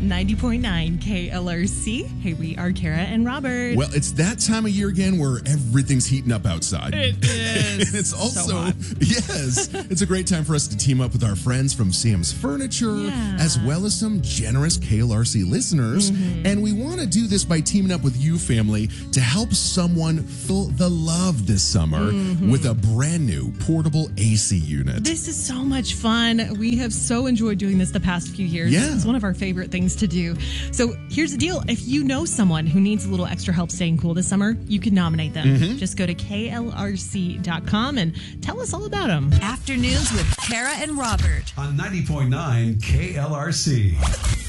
90.9 KLRC. Hey, we are Kara and Robert. Well, it's that time of year again where everything's heating up outside. It is. And it's also, so hot. Yes, it's a great time for us to team up with our friends from Sam's Furniture, as well as some generous KLRC listeners. And we want to do this by teaming up with you, family, to help someone feel the love this summer with a brand new portable AC unit. This is so much fun. We have so enjoyed doing this the past few years. Yeah. It's one of our favorite things to do. So here's the deal. If you know someone who needs a little extra help staying cool this summer, you can nominate them. Just go to klrc.com and tell us all about them. Afternoons with Kara and Robert on 90.9 KLRC.